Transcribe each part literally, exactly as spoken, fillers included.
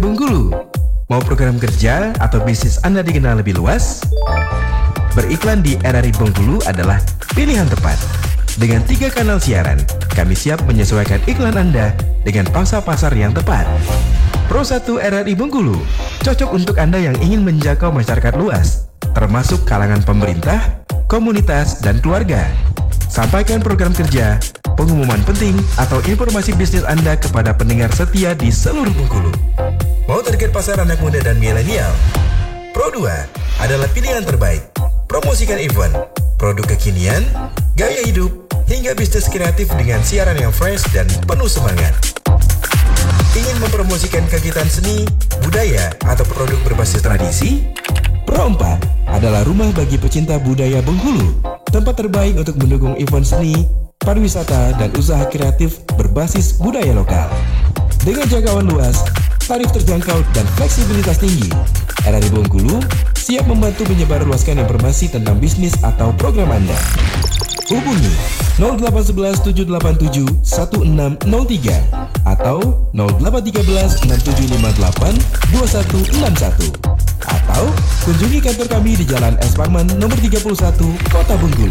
Bengkulu. Mau program kerja atau bisnis Anda dikenal lebih luas? Beriklan di R R I Bengkulu adalah pilihan tepat. Dengan tiga kanal siaran, kami siap menyesuaikan iklan Anda dengan pangsa pasar yang tepat. Pro satu R R I Bengkulu cocok untuk Anda yang ingin menjangkau masyarakat luas, termasuk kalangan pemerintah, komunitas, dan keluarga. Sampaikan program kerja, pengumuman penting, atau informasi bisnis Anda kepada pendengar setia di seluruh Bengkulu. Mau target pasar anak muda dan milenial? Pro dua adalah pilihan terbaik. Promosikan event, produk kekinian, gaya hidup, hingga bisnis kreatif dengan siaran yang fresh dan penuh semangat. Ingin mempromosikan kegiatan seni, budaya, atau produk berbasis tradisi? Pro empat adalah rumah bagi pecinta budaya Bengkulu, tempat terbaik untuk mendukung event seni, pariwisata, dan usaha kreatif berbasis budaya lokal. Dengan jangkauan luas, tarif terjangkau, dan fleksibilitas tinggi, R R I Bengkulu siap membantu menyebarluaskan informasi tentang bisnis atau program Anda. Hubungi nol delapan satu satu tujuh delapan tujuh satu enam nol tiga atau nol delapan satu tiga enam tujuh lima delapan dua satu enam satu atau kunjungi kantor kami di Jalan S. Parman nomor tiga puluh satu, Kota Bengkulu.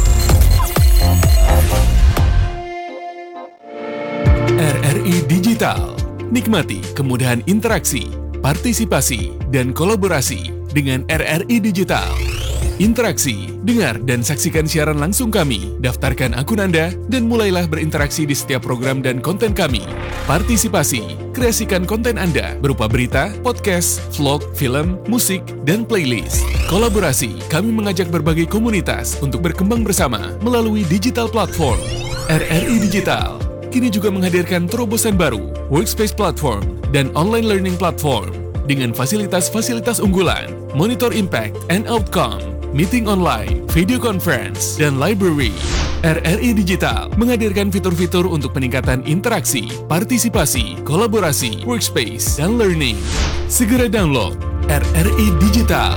R R I Digital. Nikmati kemudahan interaksi, partisipasi, dan kolaborasi dengan R R I Digital. Interaksi, dengar dan saksikan siaran langsung kami, daftarkan akun Anda, dan mulailah berinteraksi di setiap program dan konten kami. Partisipasi, kreasikan konten Anda berupa berita, podcast, vlog, film, musik, dan playlist. Kolaborasi, kami mengajak berbagai komunitas untuk berkembang bersama melalui digital platform. R R I Digital kini juga menghadirkan terobosan baru, workspace platform, dan online learning platform dengan fasilitas-fasilitas unggulan, monitor impact and outcome, meeting online, video conference, dan library. R R I Digital menghadirkan fitur-fitur untuk peningkatan interaksi, partisipasi, kolaborasi, workspace, dan learning. Segera download R R I Digital.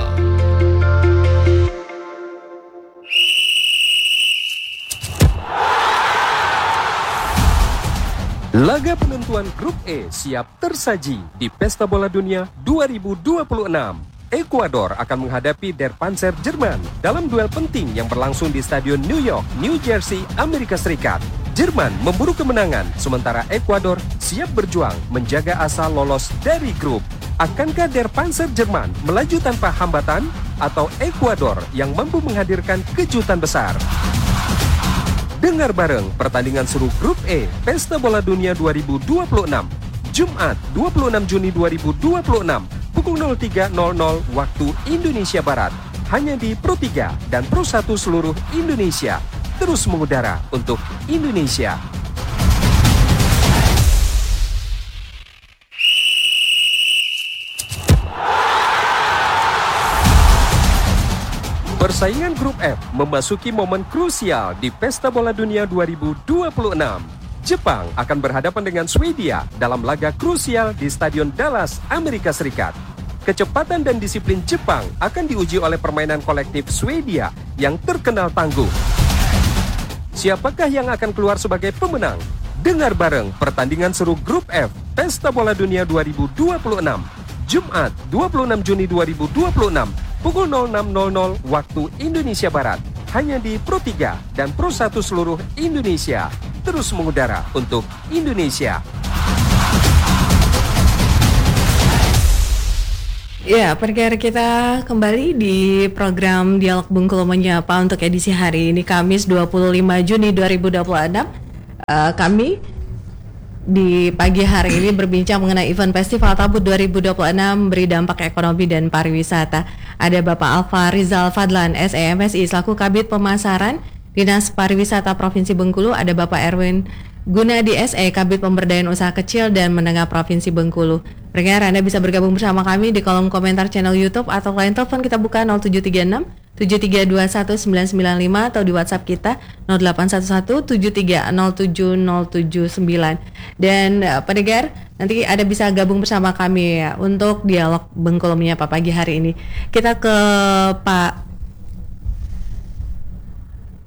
Laga penentuan Grup E siap tersaji di Pesta Bola Dunia dua ribu dua puluh enam. Ekuador akan menghadapi Der Panzer Jerman dalam duel penting yang berlangsung di Stadion New York, New Jersey, Amerika Serikat. Jerman memburu kemenangan, sementara Ekuador siap berjuang menjaga asa lolos dari grup. Akankah Der Panzer Jerman melaju tanpa hambatan atau Ekuador yang mampu menghadirkan kejutan besar? Dengar bareng pertandingan seru Grup E Pesta Bola Dunia dua ribu dua puluh enam, Jumat dua puluh enam Juni dua ribu dua puluh enam, pukul nol tiga nol nol waktu Indonesia Barat, hanya di Pro tiga dan Pro satu seluruh Indonesia. Terus mengudara untuk Indonesia. Persaingan Grup F memasuki momen krusial di Pesta Bola Dunia dua ribu dua puluh enam. Jepang akan berhadapan dengan Swedia dalam laga krusial di Stadion Dallas, Amerika Serikat. Kecepatan dan disiplin Jepang akan diuji oleh permainan kolektif Swedia yang terkenal tangguh. Siapakah yang akan keluar sebagai pemenang? Dengar bareng pertandingan seru Grup F Pesta Bola Dunia dua ribu dua puluh enam, Jumat dua puluh enam Juni dua ribu dua puluh enam, pukul nol enam nol nol waktu Indonesia Barat, hanya di Pro tiga dan Pro satu seluruh Indonesia. Terus mengudara untuk Indonesia. Ya, pendengar kita kembali di program Dialog Bengkulu Menyapa untuk edisi hari ini Kamis dua puluh lima Juni dua ribu dua puluh enam. Uh, kami di pagi hari ini berbincang mengenai event Festival Tabut dua ribu dua puluh enam beri dampak ekonomi dan pariwisata. Ada Bapak Alfa Rizal Fadlan, S E M S I, selaku Kabid Pemasaran Dinas Pariwisata Provinsi Bengkulu. Ada Bapak Erwin Gunadi S E, Kabid Pemberdayaan Usaha Kecil dan Menengah Provinsi Bengkulu. Pendengar, Anda bisa bergabung bersama kami di kolom komentar channel YouTube atau line telepon kita buka nol tujuh tiga enam tujuh tiga dua satu sembilan sembilan lima atau di WhatsApp kita nol delapan satu satu tujuh tiga nol tujuh nol tujuh sembilan. Dan uh, pendengar, nanti Anda bisa gabung bersama kami ya untuk Dialog Bengkulu Menyapa pagi hari ini. Kita ke Pak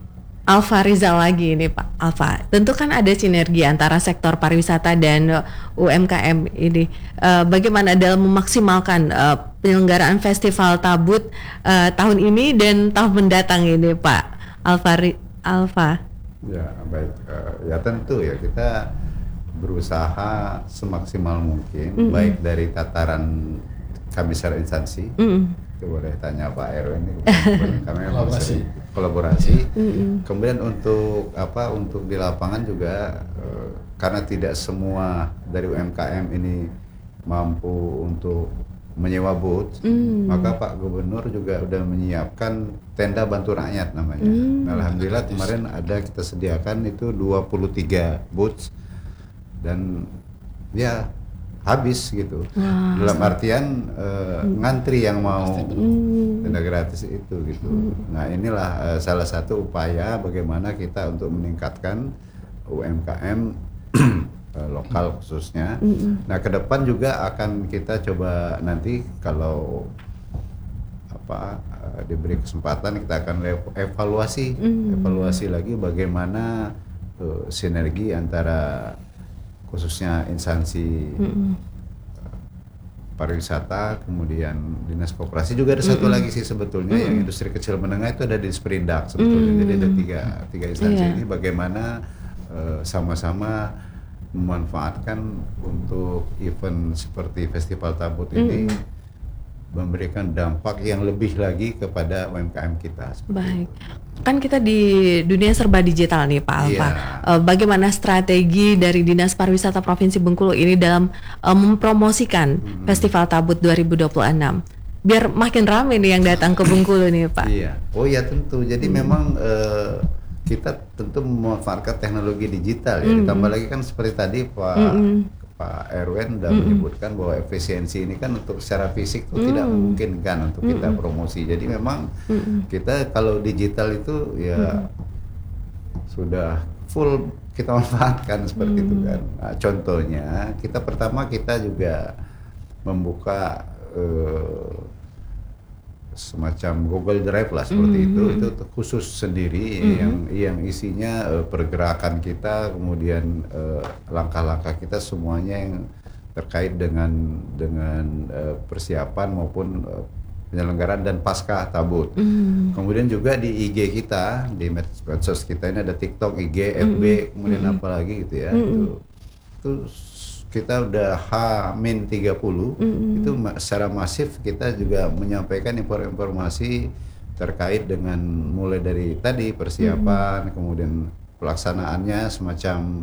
Alfa Rizal lagi nih Pak Alfa. Tentu kan ada sinergi antara sektor pariwisata dan uh, U M K M ini. Uh, bagaimana dalam memaksimalkan uh, penyelenggaraan Festival Tabut uh, tahun ini dan tahun mendatang ini Pak Alfa? Alfa. Ya baik, uh, ya tentu ya kita berusaha semaksimal mungkin, mm-hmm. baik dari tataran kami secara instansi. Mm-hmm. Itu boleh tanya Pak Erwin ini kami kolaborasi, kolaborasi. Mm-hmm. Kemudian untuk apa untuk di lapangan juga uh, karena tidak semua dari U M K M ini mampu untuk menyewa booth, mm. maka Pak Gubernur juga udah menyiapkan tenda bantu rakyat namanya. Mm. Nah, alhamdulillah kemarin ada kita sediakan itu dua puluh tiga booth dan ya habis gitu. Wah, dalam artian uh, hmm. ngantri yang mau hmm. tenda gratis itu gitu. Hmm. Nah inilah uh, salah satu upaya bagaimana kita untuk meningkatkan U M K M uh, lokal khususnya. Hmm. Nah ke depan juga akan kita coba nanti kalau apa uh, diberi kesempatan kita akan evaluasi, hmm. evaluasi lagi bagaimana uh, sinergi antara khususnya instansi mm-hmm. pariwisata, kemudian dinas koperasi juga ada mm-hmm. satu lagi sih sebetulnya mm-hmm. yang industri kecil menengah itu ada di Sprindak sebetulnya. Mm-hmm. Jadi ada tiga tiga instansi yeah. ini bagaimana uh, sama-sama memanfaatkan untuk event seperti Festival Tabut ini mm-hmm. memberikan dampak yang lebih lagi kepada U M K M kita. Baik. Itu. Kan kita di dunia serba digital nih Pak Alfa. Yeah. Bagaimana strategi dari Dinas Pariwisata Provinsi Bengkulu ini dalam uh, mempromosikan hmm. Festival Tabut dua ribu dua puluh enam biar makin ramai nih yang datang ke Bengkulu nih Pak? Iya. Oh ya tentu. Jadi hmm. memang uh, kita tentu memanfaatkan teknologi digital ya. Hmm. Ditambah lagi kan seperti tadi Pak hmm. Pak Erwin sudah mm-hmm. menyebutkan bahwa efisiensi ini kan untuk secara fisik itu mm-hmm. tidak memungkinkan untuk mm-hmm. kita promosi. Jadi memang mm-hmm. kita kalau digital itu ya mm-hmm. sudah full kita manfaatkan seperti mm-hmm. itu kan. Nah, contohnya kita pertama kita juga membuka uh, semacam Google Drive lah seperti mm-hmm. itu itu khusus sendiri mm-hmm. yang yang isinya uh, pergerakan kita kemudian uh, langkah-langkah kita semuanya yang terkait dengan dengan uh, persiapan maupun uh, penyelenggaraan dan pasca Tabut. Mm-hmm. Kemudian juga di I G kita di medsos kita ini ada TikTok, I G, F B, mm-hmm. kemudian mm-hmm. apa lagi gitu ya. Mm-hmm. Itu, itu kita udah H tiga puluh mm-hmm. itu secara masif kita juga menyampaikan informasi terkait dengan mulai dari tadi persiapan mm-hmm. kemudian pelaksanaannya semacam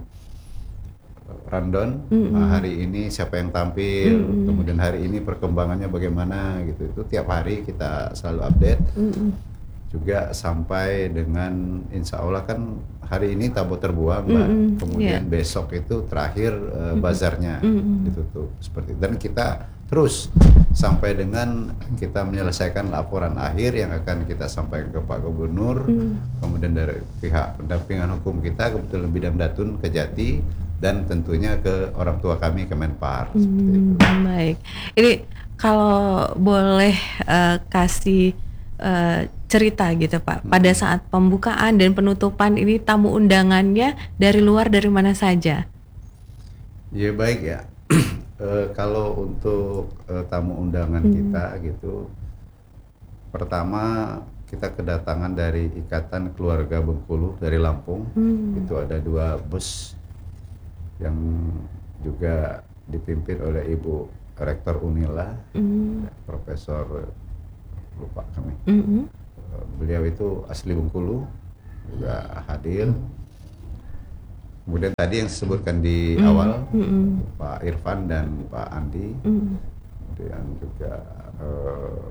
rundown mm-hmm. nah, hari ini siapa yang tampil mm-hmm. kemudian hari ini perkembangannya bagaimana gitu itu tiap hari kita selalu update mm-hmm. juga sampai dengan insya Allah kan hari ini Tabut terbuang Mbak, mm-hmm. kemudian yeah. besok itu terakhir uh, bazarnya mm-hmm. ditutup seperti itu. Dan kita terus sampai dengan kita menyelesaikan laporan akhir yang akan kita sampaikan ke Pak Gubernur, mm-hmm. kemudian dari pihak pendampingan hukum kita kebetulan bidang Datun Kejati dan tentunya ke orang tua kami Kemenpar mm-hmm. seperti itu. Baik, ini kalau boleh uh, kasih uh, cerita gitu Pak, pada saat pembukaan dan penutupan ini tamu undangannya dari luar dari mana saja? Ya baik ya, e, kalau untuk e, tamu undangan hmm. kita gitu, pertama kita kedatangan dari Ikatan Keluarga Bengkulu dari Lampung, hmm. itu ada dua bus yang juga dipimpin oleh Ibu Rektor Unila, hmm. Profesor lupa kami. Hmm. Beliau itu asli Bengkulu juga hadir. Kemudian tadi yang disebutkan di mm. awal mm-hmm. Pak Irfan dan Pak Andi, mm. kemudian juga uh,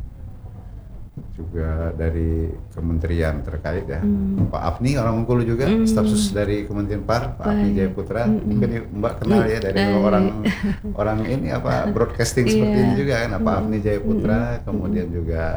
juga dari kementerian terkait ya, mm. Pak Afni orang Bengkulu juga, mm. staf khusus dari Kementerian P A R, Pak Afni Jayaputra, mm-hmm. mungkin Mbak kenal ya dari mm. orang orang ini apa broadcasting seperti yeah. ini juga kan, Pak Afni Jayaputra, mm. kemudian juga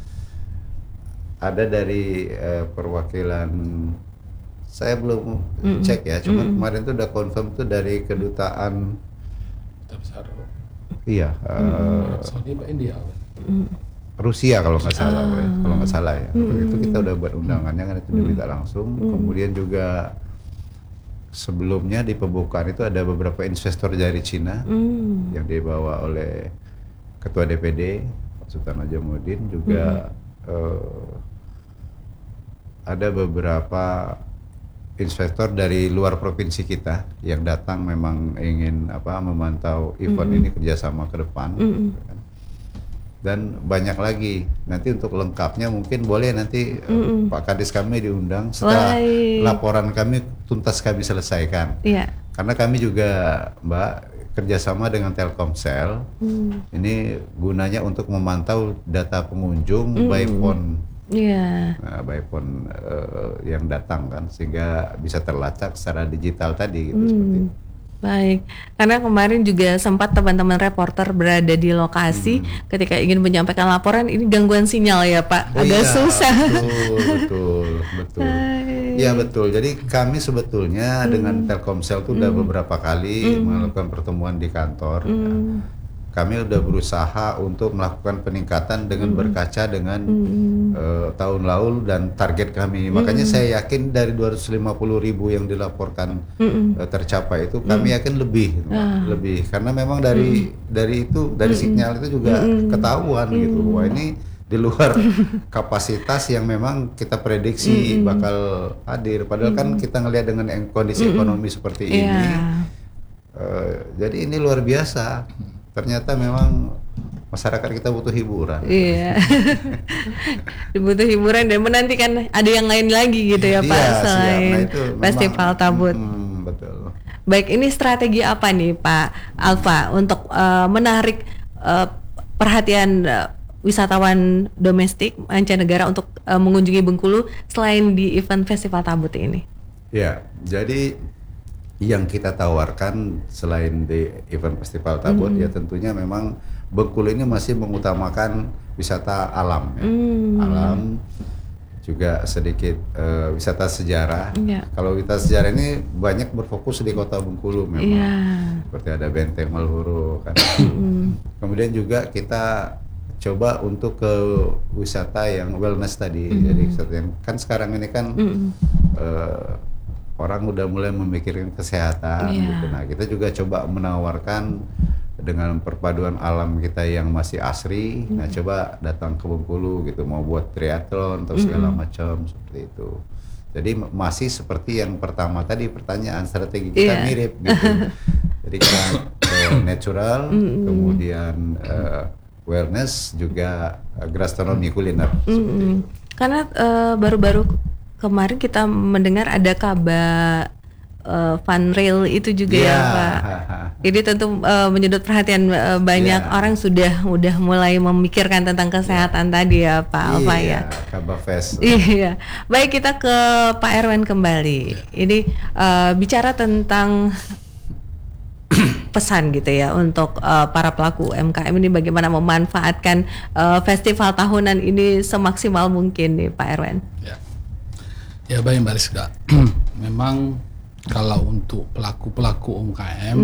ada dari uh, perwakilan saya belum mm-hmm. cek ya, cuma mm-hmm. kemarin tuh udah confirm tuh dari kedutaan Duta Besar iya uh, Saudi Pak India. Mm. Rusia kalau nggak salah, Ah. ya. kalau nggak salah ya. Waktu Mm. itu kita udah buat undangannya kan itu diminta langsung. Mm. Kemudian juga sebelumnya di pembukaan itu ada beberapa investor dari Cina Mm. yang dibawa oleh Ketua D P D Pak Sultan Najamuddin, juga eh, ada beberapa investor dari luar provinsi kita yang datang memang ingin apa memantau event Mm. ini kerjasama ke depan. Mm. Dan banyak lagi. Nanti untuk lengkapnya mungkin boleh nanti eh, Pak Kadis kami diundang setelah Wai. laporan kami tuntas kami selesaikan. Iya. Karena kami juga Mbak kerjasama dengan Telkomsel. Mm. Ini gunanya untuk memantau data pengunjung Mm. by phone, Iya. nah, by phone eh, yang datang kan, sehingga bisa terlacak secara digital tadi gitu, seperti Hmm, itu. baik, karena kemarin juga sempat teman-teman reporter berada di lokasi ketika ingin menyampaikan laporan, ini gangguan sinyal ya Pak, Oh agak iya, susah. Betul, betul, betul. Hai. Iya betul. Jadi kami sebetulnya dengan Telkomsel itu udah beberapa kali melakukan pertemuan di kantor. Nah, kami udah berusaha untuk melakukan peningkatan dengan berkaca dengan eh, tahun lalu dan target kami. Makanya saya yakin dari dua ratus lima puluh ribu yang dilaporkan eh, tercapai itu, kami yakin lebih, gitu, Mbak. lebih. Karena memang dari dari itu dari sinyal itu juga ketahuan gitu. Wah ini di luar kapasitas yang memang kita prediksi bakal hadir. Padahal kan kita ngelihat dengan yang kondisi ekonomi seperti Iya. ini, eh, jadi ini luar biasa. Ternyata memang masyarakat kita butuh hiburan. Iya. Butuh hiburan dan menantikan ada yang lain lagi gitu ya Pak, Iya, siap. selain Nah, itu memang- Festival Tabut. Hmm, betul. Baik, ini strategi apa nih Pak Alfa untuk eh, menarik eh, perhatian eh, wisatawan domestik mancanegara untuk eh, mengunjungi Bengkulu selain di event Festival Tabut ini? Ya, jadi yang kita tawarkan selain di event Festival Tabut, ya tentunya memang Bengkulu ini masih mengutamakan wisata alam, ya. Alam, juga sedikit eh, wisata sejarah. Iya. Kalau wisata sejarah ini banyak berfokus di kota Bengkulu memang. Iya. Seperti ada Benteng Malhuru kan. Kemudian juga kita coba untuk ke wisata yang wellness tadi. Jadi wisata yang kan sekarang ini kan eh, orang udah mulai memikirkan kesehatan Iya. gitu. Nah, kita juga coba menawarkan dengan perpaduan alam kita yang masih asri. Nah, coba datang ke Bengkulu gitu, mau buat triathlon atau segala macam seperti itu. Jadi m- masih seperti yang pertama tadi, pertanyaan strategi kita Iya. mirip gitu. Jadi kita ke natural, kemudian eh, wellness, juga eh, gastronomi kuliner. Mm-mm. Karena eh, baru-baru kemarin kita mendengar ada kabar eh, fun rail itu juga ya Iya. Pak. Jadi tentu eh, menyedot perhatian eh, banyak Iya. orang sudah udah mulai memikirkan tentang kesehatan tadi ya Pak Alfa ya. Iya, Kabafest. Iya, baik kita ke Pak Erwan kembali. Ini eh, bicara tentang pesan gitu ya untuk eh, para pelaku U M K M ini bagaimana memanfaatkan eh, festival tahunan ini semaksimal mungkin nih Pak Erwan. Ya, ya baik Mbak Rizka. Memang kalau untuk pelaku-pelaku U M K M,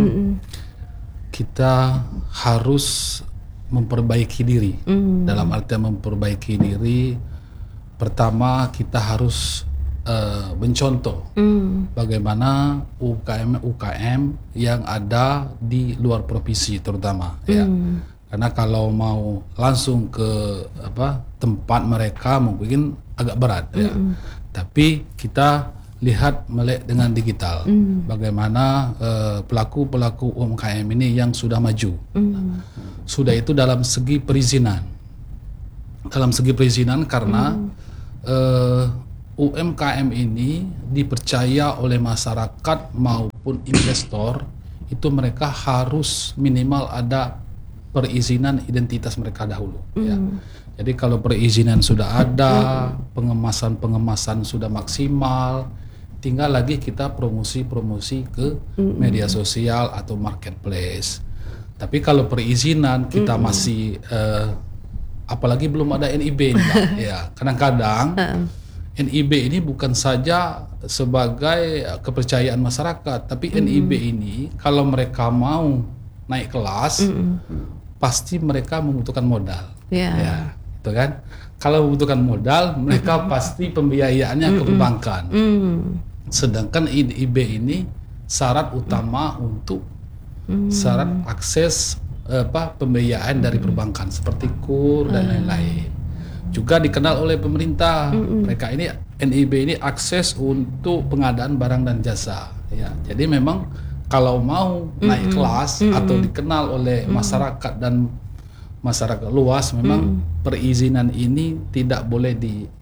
kita harus memperbaiki diri. Dalam artian memperbaiki diri, pertama kita harus uh, mencontoh bagaimana U K M U K M yang ada di luar provinsi terutama, ya. Karena kalau mau langsung ke apa tempat mereka mungkin agak berat, ya. Tapi kita lihat melek dengan digital, bagaimana uh, pelaku-pelaku U M K M ini yang sudah maju. Sudah itu dalam segi perizinan, dalam segi perizinan karena uh, U M K M ini dipercaya oleh masyarakat maupun investor, itu mereka harus minimal ada perizinan identitas mereka dahulu, ya. Jadi kalau perizinan sudah ada, pengemasan-pengemasan sudah maksimal, tinggal lagi kita promosi-promosi ke media sosial atau marketplace. Tapi kalau perizinan kita masih uh, apalagi belum ada N I B nih, Mbak. Ya, kadang-kadang N I B ini bukan saja sebagai kepercayaan masyarakat, tapi N I B ini kalau mereka mau naik kelas, pasti mereka membutuhkan modal. Ya. Ya. tuh kan? Kalau membutuhkan modal, mereka pasti pembiayaannya ke perbankan. Sedangkan I D I B ini syarat utama untuk syarat akses apa pembiayaan dari perbankan seperti kur dan lain-lain. Juga dikenal oleh pemerintah. Mereka ini N I B ini akses untuk pengadaan barang dan jasa. Ya, jadi memang kalau mau naik kelas atau dikenal oleh masyarakat dan masyarakat luas, memang perizinan ini tidak boleh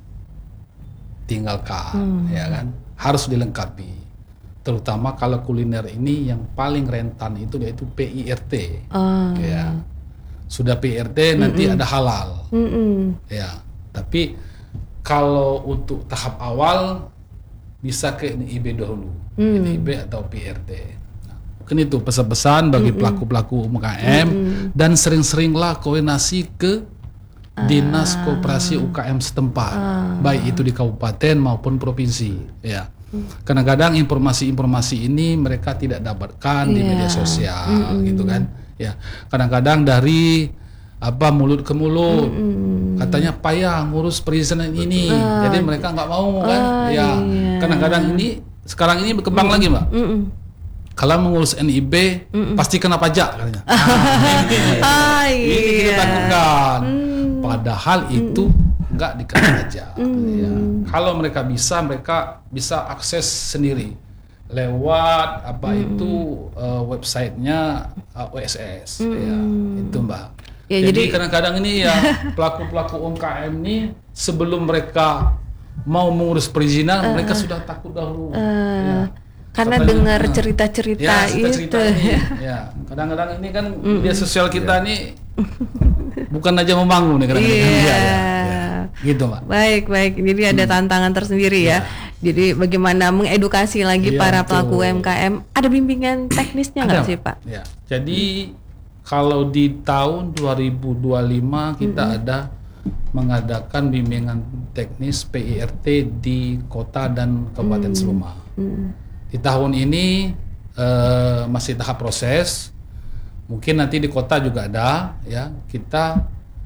ditinggalkan, ya kan? Harus dilengkapi. Terutama kalau kuliner ini yang paling rentan itu yaitu P I R T. Oh. Ya. Sudah P I R T nanti ada halal. Ya. Tapi kalau untuk tahap awal bisa ke N I B dahulu. Mm. N I B atau P I R T. Mungkin itu pesan-pesan bagi pelaku-pelaku U M K M mm-mm. dan sering-seringlah koordinasi ke ah. Dinas Koperasi U K M setempat, ah. baik itu di kabupaten maupun provinsi. Ya, kadang-kadang informasi-informasi ini mereka tidak dapatkan yeah. di media sosial, mm-mm. gitu kan? Ya, kadang-kadang dari apa mulut ke mulut, mm-mm. katanya payah ngurus perizinan ini, ah. jadi mereka nggak mau kan? Ah, ya, iya. Kadang-kadang ini sekarang ini berkembang mm-mm. lagi, Mbak. Mm-mm. Kalau mengurus N I B Mm-mm. pasti kena pajak katanya. Ah, ini, ah, iya. ini kita takutkan. Mm. Padahal itu enggak dikena pajak. Mm. Ya. Kalau mereka bisa, mereka bisa akses sendiri lewat apa mm. itu uh, websitenya uh, O S S. Mm. Ya, itu Mbak. Ya, jadi, jadi kadang-kadang ini ya pelaku-pelaku U M K M ini sebelum mereka mau mengurus perizinan, uh, mereka sudah takut dahulu. Uh. Ya. Karena katanya, dengar cerita-cerita ya, cerita-cerita itu ini, ya kadang-kadang ini kan mm. media sosial kita nih bukan aja membangun nih kadang-kadang yeah. ya, ya. Gitu Mbak. Baik baik ini ada hmm. tantangan tersendiri ya. ya. Jadi bagaimana mengedukasi lagi ya, para pelaku U M K M, ada bimbingan teknisnya nggak sih Pak? Ya. Jadi hmm. kalau di tahun dua ribu dua puluh lima kita hmm. ada mengadakan bimbingan teknis P I R T di kota dan kabupaten hmm. Seluma. Hmm. Di tahun ini uh, masih tahap proses, mungkin nanti di kota juga ada, ya. Kita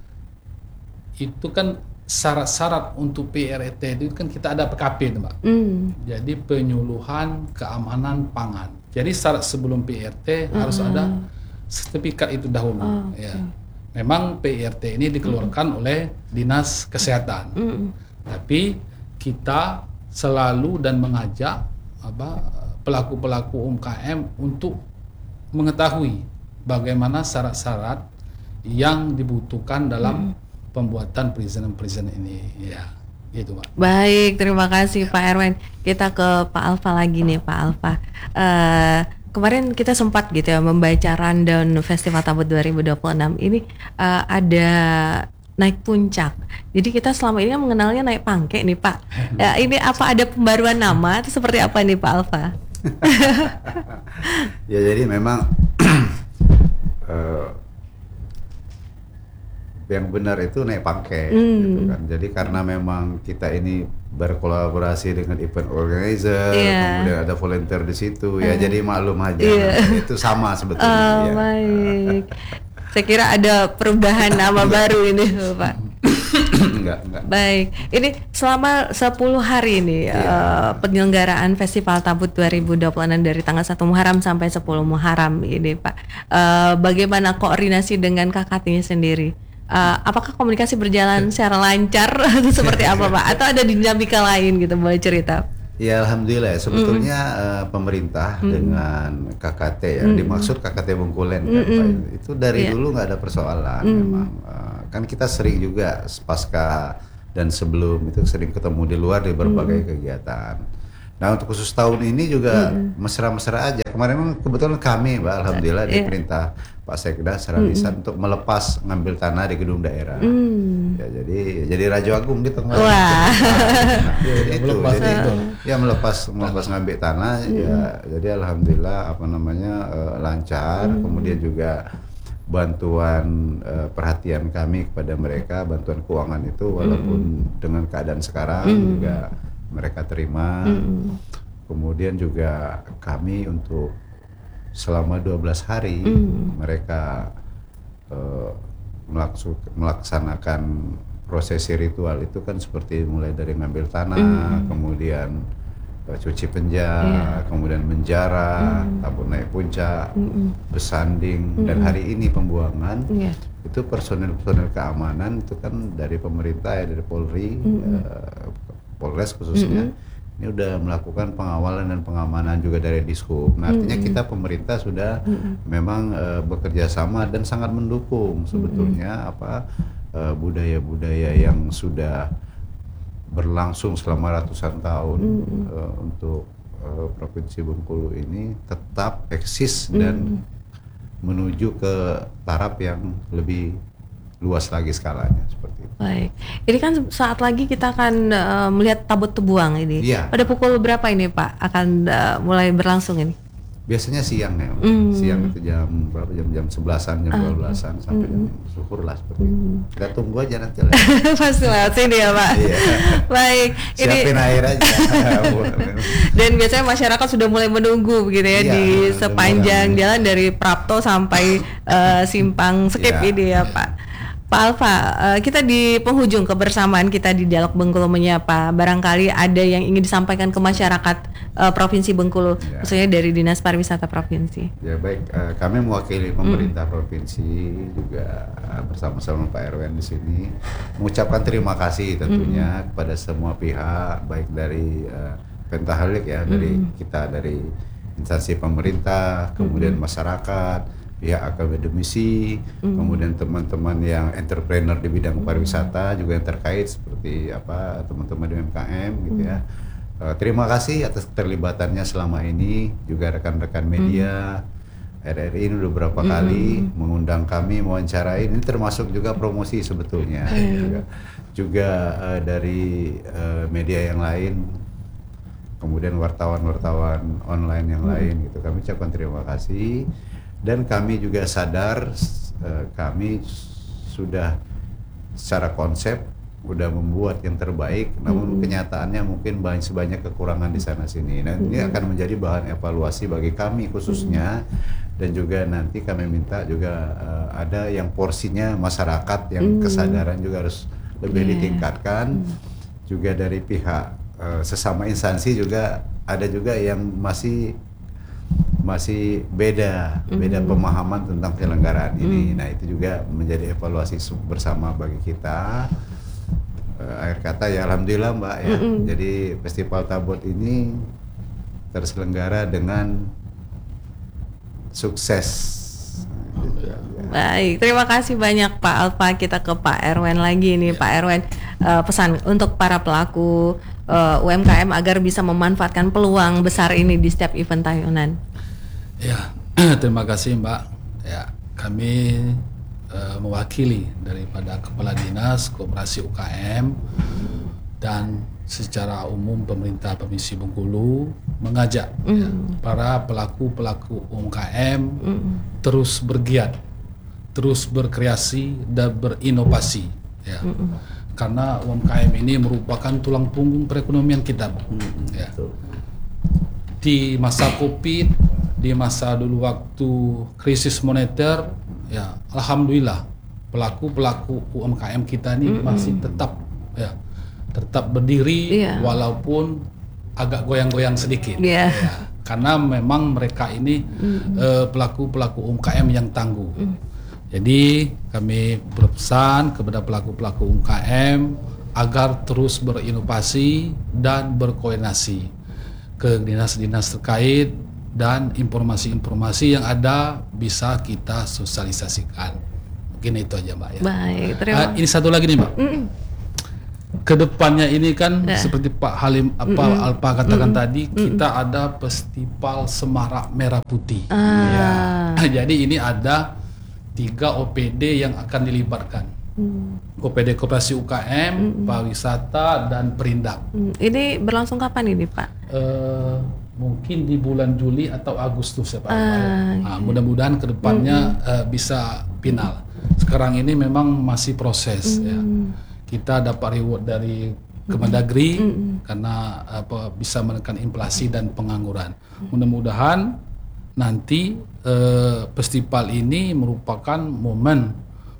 itu kan syarat-syarat untuk P I R T itu kan kita ada P K P, Mbak. Mm. Jadi penyuluhan keamanan pangan. Jadi syarat sebelum P I R T mm-hmm. harus ada sertifikat itu dahulu, oh, ya. Okay. Memang P I R T ini dikeluarkan mm-hmm. oleh Dinas Kesehatan, mm-hmm. tapi kita selalu dan mengajak apa pelaku-pelaku U M K M untuk mengetahui bagaimana syarat-syarat yang dibutuhkan dalam hmm. pembuatan perizinan-perizinan ini, ya, gitu Pak. Baik, terima kasih ya. Pak Erwin. Kita ke Pak Alfa lagi nih, Pak Alfa. Uh, kemarin kita sempat gitu ya membaca rundown Festival Tambut dua ribu dua puluh enam ini uh, ada naik puncak. Jadi kita selama ini mengenalnya naik pangke nih Pak. Ya, ini apa ada pembaruan nama atau seperti apa nih Pak Alfa? Ya jadi memang uh, yang benar itu naik pangke, mm. gitu kan. Jadi karena memang kita ini berkolaborasi dengan event organizer, yeah. kemudian ada volunteer di situ, uh. ya jadi maklum aja, yeah. itu sama sebetulnya. Oh, ya. Baik. Saya kira ada perubahan nama baru ini, Pak. Enggak, enggak. Baik. Ini selama sepuluh hari ini yeah. uh, penyelenggaraan Festival Tambut dua ribu dua puluh enam dari tanggal satu Muharram sampai sepuluh Muharram ini, Pak. Uh, bagaimana koordinasi dengan K K T-nya sendiri? Uh, apakah komunikasi berjalan secara lancar atau seperti apa, Pak? Atau ada dinamika lain gitu, boleh cerita? Ya alhamdulillah sebetulnya mm. uh, pemerintah mm. dengan K K T ya mm. dimaksud K K T Bengkulen kan, mm. Pak, itu dari yeah. dulu nggak ada persoalan mm. memang uh, kan kita sering juga pasca dan sebelum itu sering ketemu di luar di berbagai mm. kegiatan. Nah untuk khusus tahun ini juga mm. mesra-mesra aja. Kemarin memang kebetulan kami Mbak alhamdulillah yeah. diperintah Pak Sekda secara lisan mm. untuk melepas ngambil tanah di gedung daerah. Mm. Ya jadi jadi Raja Agung gitu. Wah. Nah, jadi itu melepas jadi itu. Ya melepas melepas ngambil tanah mm. ya jadi alhamdulillah apa namanya uh, lancar. Mm. Kemudian juga bantuan uh, perhatian kami kepada mereka, bantuan keuangan itu walaupun mm. dengan keadaan sekarang mm. juga mereka terima. Mm. Kemudian juga kami untuk selama dua belas hari mm. mereka uh, melaksanakan prosesi ritual itu kan seperti mulai dari ngambil tanah, mm. kemudian uh, cuci penjara, yeah. kemudian menjara, mm. tabur naik puncak, mm. bersanding, mm. dan hari ini pembuangan. Yeah. Itu personil-personil keamanan itu kan dari pemerintah ya, dari Polri, mm. uh, Polres khususnya. Mm. Ini udah melakukan pengawalan dan pengamanan juga dari Dishub. Nah, artinya mm-hmm. kita pemerintah sudah mm-hmm. memang uh, bekerja sama dan sangat mendukung sebetulnya mm-hmm. apa uh, budaya-budaya yang sudah berlangsung selama ratusan tahun mm-hmm. uh, untuk uh, Provinsi Bengkulu ini tetap eksis mm-hmm. dan menuju ke taraf yang lebih luas lagi skalanya seperti itu. Baik, ini kan saat lagi kita akan uh, melihat tabut tebuang ini. Iya. Pada pukul berapa ini Pak akan uh, mulai berlangsung ini? Biasanya siang ya, mm. siang itu jam berapa, jam jam sebelasan, jam dua belasan uh, sampai mm. jam syukur lah seperti mm. itu. Kita tunggu aja nanti lah. Pasti lewat sini ya Pak. Iya. Baik. Siapin ini... air aja. Dan biasanya masyarakat sudah mulai menunggu begitu ya, iya, di sepanjang jalan dari Prapto sampai uh, Simpang Skip iya. ini ya Pak. Pak Alfa, uh, kita di penghujung kebersamaan kita di Dialog Bengkulu Menyapa. Barangkali ada yang ingin disampaikan ke masyarakat uh, Provinsi Bengkulu, ya. Khususnya dari Dinas Pariwisata Provinsi. Ya baik, uh, kami mewakili pemerintah hmm. provinsi juga uh, bersama-sama Pak Erwen di sini mengucapkan terima kasih tentunya hmm. kepada semua pihak, baik dari uh, Pentahalik ya, hmm. dari kita dari instansi pemerintah, kemudian hmm. masyarakat, pihak akademisi, mm. kemudian teman-teman yang entrepreneur di bidang pariwisata juga yang terkait seperti apa teman-teman di U M K M gitu mm. ya. Uh, terima kasih atas keterlibatannya selama ini, juga rekan-rekan media mm. R R I ini udah beberapa mm. kali mengundang kami mewawancarai. Ini termasuk juga promosi sebetulnya. Mm. juga juga uh, dari uh, media yang lain, kemudian wartawan-wartawan online yang mm. lain gitu. Kami ucapkan terima kasih. Dan kami juga sadar uh, kami sudah secara konsep sudah membuat yang terbaik, namun mm-hmm. kenyataannya mungkin banyak sebanyak kekurangan di sana sini. Nah, mm-hmm. ini akan menjadi bahan evaluasi bagi kami khususnya, mm-hmm. dan juga nanti kami minta juga uh, ada yang porsinya masyarakat yang mm-hmm. kesadaran juga harus lebih yeah. ditingkatkan. Mm-hmm. Juga dari pihak uh, sesama instansi juga ada juga yang masih masih beda beda mm-hmm. pemahaman tentang penyelenggaraan mm-hmm. ini. Nah, itu juga menjadi evaluasi bersama bagi kita. Uh, akhir kata ya alhamdulillah Mbak ya. Mm-hmm. Jadi Festival Tabut ini terselenggara dengan sukses. Baik, terima kasih banyak Pak Alfa. Kita ke Pak Erwen lagi nih, ya. Pak Erwen, uh, pesan untuk para pelaku uh, U M K M agar bisa memanfaatkan peluang besar ini di setiap event tahunan. Ya, terima kasih Mbak. Ya, kami uh, mewakili daripada Kepala Dinas Koperasi U K M dan secara umum pemerintah Provinsi Bengkulu mengajak mm. ya, para pelaku-pelaku U M K M mm. terus bergiat, terus berkreasi dan berinovasi. Ya, mm. karena U M K M ini merupakan tulang punggung perekonomian kita. Mm. Ya. Di masa Covid, di masa dulu waktu krisis moneter, ya alhamdulillah pelaku-pelaku U M K M kita ini mm-hmm. masih tetap ya tetap berdiri yeah. walaupun agak goyang-goyang sedikit. Yeah. Ya, karena memang mereka ini mm-hmm. uh, pelaku-pelaku U M K M yang tangguh. Mm. Jadi kami berpesan kepada pelaku-pelaku U M K M agar terus berinovasi dan berkoordinasi ke dinas-dinas terkait, dan informasi-informasi yang ada bisa kita sosialisasikan. Mungkin itu aja Mbak ya. Baik, terima uh, ini satu lagi nih Mbak. Mm. Kedepannya ini kan nah. seperti Pak Halim apa mm-mm. Alpa katakan mm-mm. tadi, mm-mm. kita ada Festival Semarak Merah Putih. Ah. Ya. Jadi ini ada tiga O P D yang akan dilibatkan. Mm. O P D Koperasi U K M, mm. pariwisata dan perindak. Mm. Ini berlangsung kapan ini Pak? Uh, mungkin di bulan Juli atau Agustus ya Pak. Uh, nah, mudah-mudahan kedepannya mm-hmm. uh, bisa final. Sekarang ini memang masih proses mm. ya. Kita dapat reward dari Kemendagri mm-hmm. karena apa bisa menekan inflasi dan pengangguran. Mm. Mudah-mudahan nanti uh, festival ini merupakan momen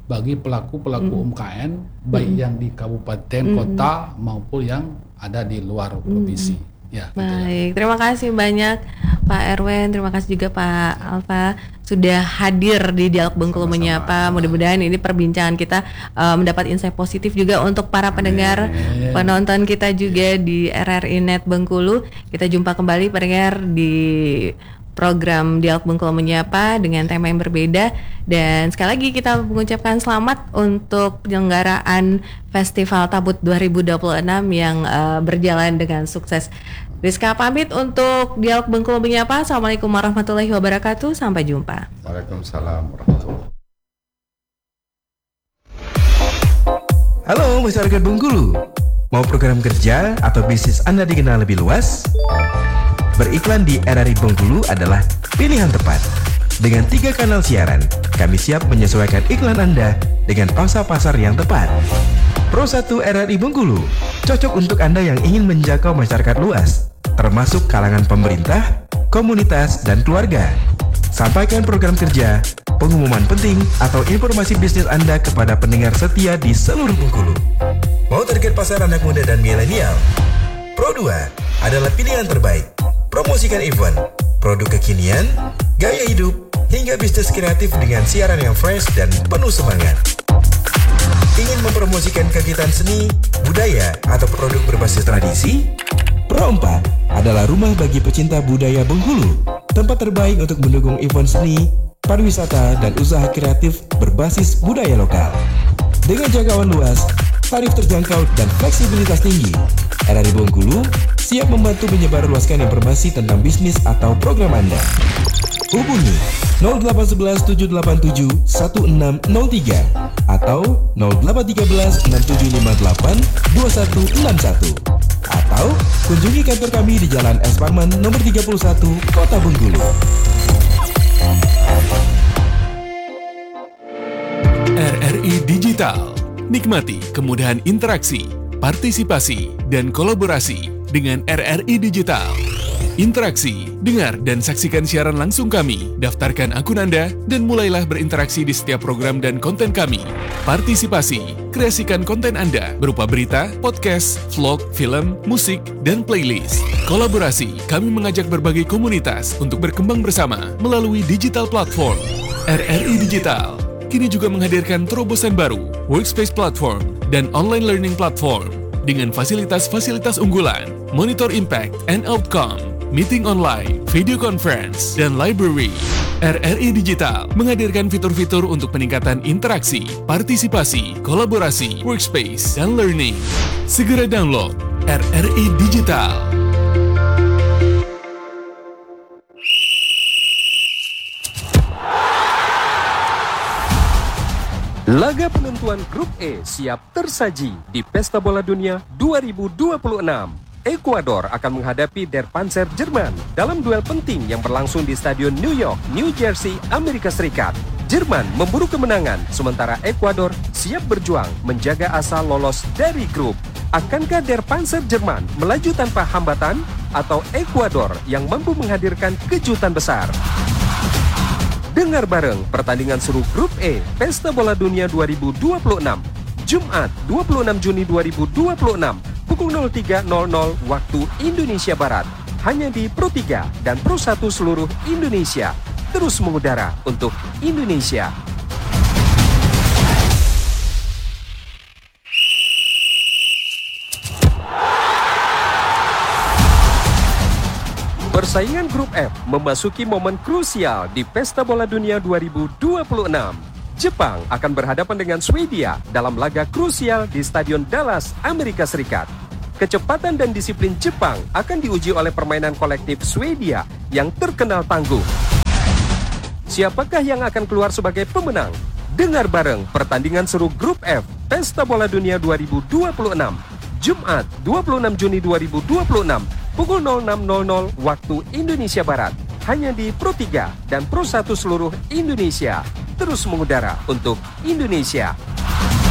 bagi pelaku-pelaku mm. U M K M baik mm. yang di kabupaten, mm. kota maupun yang ada di luar provinsi. Mm. Ya, baik, gitu ya. Terima kasih banyak Pak Erwin, terima kasih juga Pak Alfa sudah hadir di Dialog Bengkulu Menyapa. Mudah-mudahan ini perbincangan kita uh, mendapat insight positif juga untuk para pendengar, Amin. penonton kita juga di R R I Net Bengkulu. Kita jumpa kembali pendengar di program Dialog Bengkulu Menyapa dengan tema yang berbeda, dan sekali lagi kita mengucapkan selamat untuk penyelenggaraan Festival Tabut dua ribu dua puluh enam yang uh, berjalan dengan sukses. Rizka pamit untuk Dialog Bengkulu Menyapa. Assalamualaikum warahmatullahi wabarakatuh. Sampai jumpa. Waalaikumsalam warahmatullahi wabarakatuh. Halo masyarakat Bengkulu, mau program kerja atau bisnis Anda dikenal lebih luas? Beriklan di R R I Bengkulu adalah pilihan tepat. Dengan tiga kanal siaran, kami siap menyesuaikan iklan Anda dengan pangsa pasar yang tepat. Pro satu R R I Bengkulu, cocok untuk Anda yang ingin menjangkau masyarakat luas, termasuk kalangan pemerintah, komunitas, dan keluarga. Sampaikan program kerja, pengumuman penting, atau informasi bisnis Anda kepada pendengar setia di seluruh Bengkulu. Mau target pasar anak muda dan milenial? Pro dua adalah pilihan terbaik. Promosikan event, produk kekinian, gaya hidup, hingga bisnis kreatif dengan siaran yang fresh dan penuh semangat. Ingin mempromosikan kegiatan seni, budaya, atau produk berbasis tradisi? Pro empat adalah rumah bagi pecinta budaya Bengkulu, tempat terbaik untuk mendukung event seni, pariwisata, dan usaha kreatif berbasis budaya lokal. Dengan jangkauan luas, tarif terjangkau, dan fleksibilitas tinggi, R R I Bengkulu siap membantu menyebarluaskan informasi tentang bisnis atau program Anda. Hubungi nol delapan satu satu tujuh delapan tujuh satu enam nol tiga atau nol delapan satu tiga enam tujuh lima delapan dua satu enam satu, atau kunjungi kantor kami di Jalan S. Parman nomor tiga puluh satu, Kota Bengkulu. R R I Digital. Nikmati kemudahan interaksi, partisipasi, dan kolaborasi dengan R R I Digital. Interaksi, dengar dan saksikan siaran langsung kami, daftarkan akun Anda, dan mulailah berinteraksi di setiap program dan konten kami. Partisipasi, kreasikan konten Anda berupa berita, podcast, vlog, film, musik, dan playlist. Kolaborasi, kami mengajak berbagai komunitas untuk berkembang bersama melalui digital platform. R R I Digital kini juga menghadirkan terobosan baru, workspace platform, dan online learning platform dengan fasilitas-fasilitas unggulan, monitor impact and outcome, meeting online, video conference, dan library. R R I Digital menghadirkan fitur-fitur untuk peningkatan interaksi, partisipasi, kolaborasi, workspace, dan learning. Segera download R R I Digital. Laga penentuan Grup E siap tersaji di Pesta Bola Dunia dua ribu dua puluh enam. Ekuador akan menghadapi Der Panzer Jerman dalam duel penting yang berlangsung di Stadion New York, New Jersey, Amerika Serikat. Jerman memburu kemenangan, sementara Ekuador siap berjuang menjaga asa lolos dari grup. Akankah Der Panzer Jerman melaju tanpa hambatan, atau Ekuador yang mampu menghadirkan kejutan besar? Dengar bareng pertandingan seru Grup E Pesta Bola Dunia dua ribu dua puluh enam, Jumat dua puluh enam Juni dua ribu dua puluh enam, pukul nol tiga nol nol waktu Indonesia Barat, hanya di Pro tiga dan Pro satu seluruh Indonesia. Terus mengudara untuk Indonesia. Persaingan Grup F memasuki momen krusial di Pesta Bola Dunia dua ribu dua puluh enam. Jepang akan berhadapan dengan Swedia dalam laga krusial di Stadion Dallas, Amerika Serikat. Kecepatan dan disiplin Jepang akan diuji oleh permainan kolektif Swedia yang terkenal tangguh. Siapakah yang akan keluar sebagai pemenang? Dengar bareng pertandingan seru Grup F Pesta Bola Dunia dua ribu dua puluh enam, Jumat dua puluh enam Juni dua ribu dua puluh enam, pukul nol enam nol nol waktu Indonesia Barat, hanya di Pro tiga dan Pro satu seluruh Indonesia. Terus mengudara untuk Indonesia.